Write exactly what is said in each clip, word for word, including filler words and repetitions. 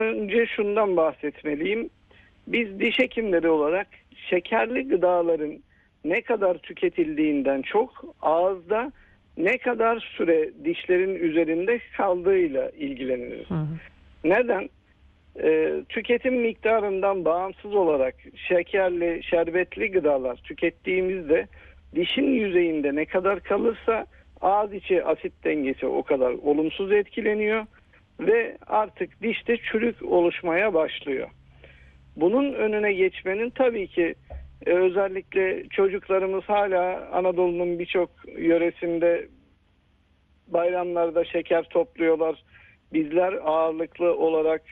Önce şundan bahsetmeliyim. Biz diş hekimleri olarak şekerli gıdaların ne kadar tüketildiğinden çok ağızda ne kadar süre dişlerin üzerinde kaldığıyla ilgileniriz. Hı hı. Neden? Ee, tüketim miktarından bağımsız olarak şekerli, şerbetli gıdalar tükettiğimizde dişin yüzeyinde ne kadar kalırsa ağız içi asit dengesi o kadar olumsuz etkileniyor ve artık dişte çürük oluşmaya başlıyor. Bunun önüne geçmenin tabii ki e, özellikle çocuklarımız hala Anadolu'nun birçok yöresinde bayramlarda şeker topluyorlar. Bizler ağırlıklı olarak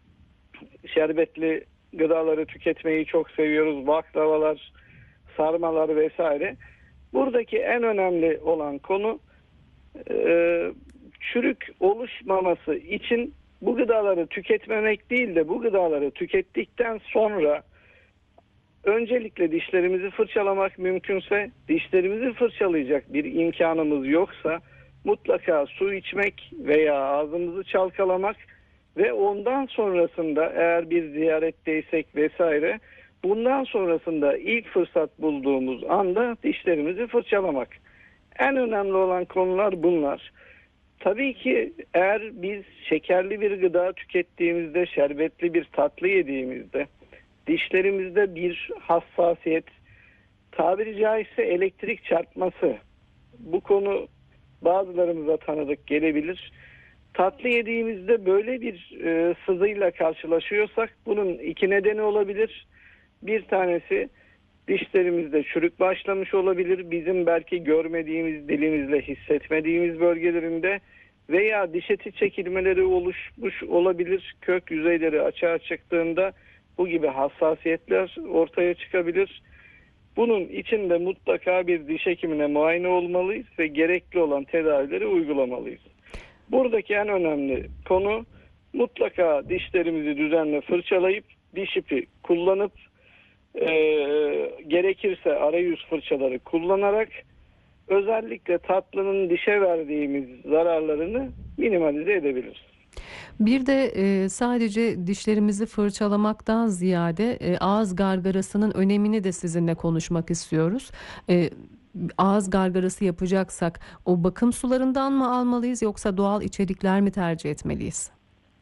şerbetli gıdaları tüketmeyi çok seviyoruz. Baklavalar, sarmalar vesaire. Buradaki en önemli olan konu e, çürük oluşmaması için bu gıdaları tüketmemek değil de bu gıdaları tükettikten sonra öncelikle dişlerimizi fırçalamak, mümkünse dişlerimizi fırçalayacak bir imkanımız yoksa mutlaka su içmek veya ağzımızı çalkalamak ve ondan sonrasında eğer bir ziyaretteysek vesaire bundan sonrasında ilk fırsat bulduğumuz anda dişlerimizi fırçalamak. En önemli olan konular bunlar. Tabii ki eğer biz şekerli bir gıda tükettiğimizde, şerbetli bir tatlı yediğimizde dişlerimizde bir hassasiyet, tabiri caizse elektrik çarpması, bu konu bazılarımıza tanıdık gelebilir. Tatlı yediğimizde böyle bir e, sızıyla karşılaşıyorsak bunun iki nedeni olabilir. Bir tanesi dişlerimizde çürük başlamış olabilir. Bizim belki görmediğimiz, dilimizle hissetmediğimiz bölgelerinde veya diş eti çekilmeleri oluşmuş olabilir. Kök yüzeyleri açığa çıktığında bu gibi hassasiyetler ortaya çıkabilir. Bunun için de mutlaka bir diş hekimine muayene olmalıyız ve gerekli olan tedavileri uygulamalıyız. Buradaki en önemli konu mutlaka dişlerimizi düzenli fırçalayıp diş ipi kullanıp e, gerekirse arayüz fırçaları kullanarak özellikle tatlının dişe verdiğimiz zararlarını minimalize edebiliriz. Bir de e, sadece dişlerimizi fırçalamaktan ziyade e, ağız gargarasının önemini de sizinle konuşmak istiyoruz. E, ağız gargarası yapacaksak o bakım sularından mı almalıyız yoksa doğal içerikler mi tercih etmeliyiz?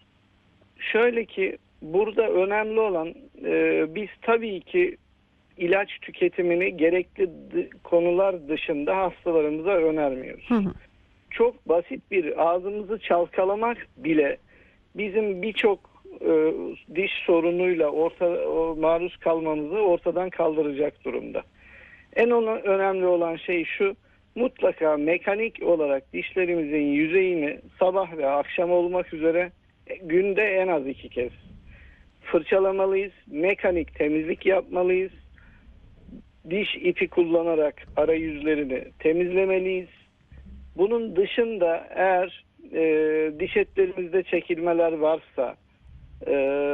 Şöyle ki burada önemli olan e, biz tabii ki ilaç tüketimini gerekli d- konular dışında hastalarımıza önermiyoruz. Hı hı. Çok basit bir ağzımızı çalkalamak bile bizim birçok e, diş sorunuyla orta, o, maruz kalmamızı ortadan kaldıracak durumda. En ona, önemli olan şey şu, mutlaka mekanik olarak dişlerimizin yüzeyini sabah ve akşam olmak üzere günde en az iki kez fırçalamalıyız. Mekanik temizlik yapmalıyız. Diş ipi kullanarak arayüzlerini temizlemeliyiz. Bunun dışında eğer e, diş etlerimizde çekilmeler varsa, e,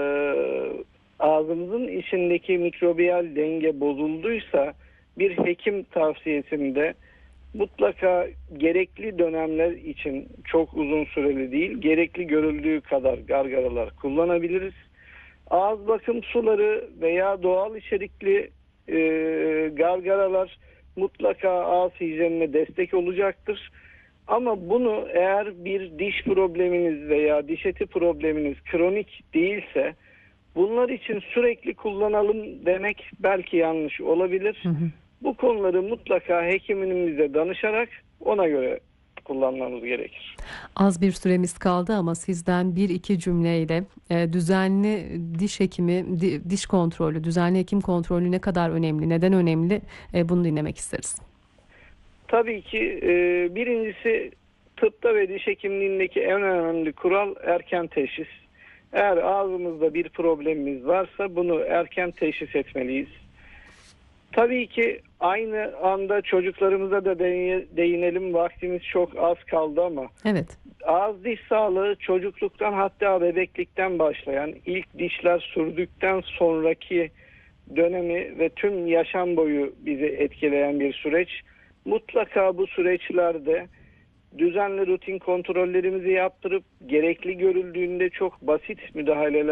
ağzımızın içindeki mikrobiyal denge bozulduysa bir hekim tavsiyesinde mutlaka gerekli dönemler için çok uzun süreli değil, gerekli görüldüğü kadar gargaralar kullanabiliriz. Ağız bakım suları veya doğal içerikli e, gargaralar mutlaka ağız hijyenine destek olacaktır. Ama bunu eğer bir diş probleminiz veya diş eti probleminiz kronik değilse bunlar için sürekli kullanalım demek belki yanlış olabilir. Hı hı. Bu konuları mutlaka hekimimize danışarak ona göre kullanmamız gerekir. Az bir süremiz kaldı ama sizden bir iki cümleyle e, düzenli diş hekimi, di, diş kontrolü, düzenli hekim kontrolü ne kadar önemli, neden önemli e, bunu dinlemek isteriz. Tabii ki e, birincisi tıpta ve diş hekimliğindeki en önemli kural erken teşhis. Eğer ağzımızda bir problemimiz varsa bunu erken teşhis etmeliyiz. Tabii ki aynı anda çocuklarımıza da değinelim, vaktimiz çok az kaldı ama Evet. ağız diş sağlığı çocukluktan hatta bebeklikten başlayan ilk dişler sürdükten sonraki dönemi ve tüm yaşam boyu bizi etkileyen bir süreç. Mutlaka bu süreçlerde düzenli rutin kontrollerimizi yaptırıp gerekli görüldüğünde çok basit müdahaleler